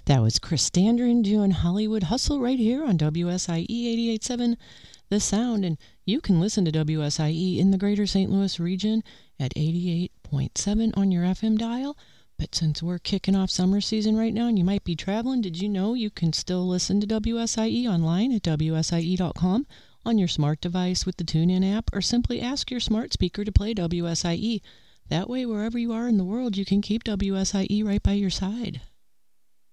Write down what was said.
That was Chris Standring doing Hollywood Hustle right here on WSIE 88.7 The Sound. And you can listen to WSIE in the greater St. Louis region at 88.7 on your FM dial. But since we're kicking off summer season right now and you might be traveling, did you know you can still listen to WSIE online at WSIE.com on your smart device with the TuneIn app, or simply ask your smart speaker to play WSIE. That way, wherever you are in the world, you can keep WSIE right by your side.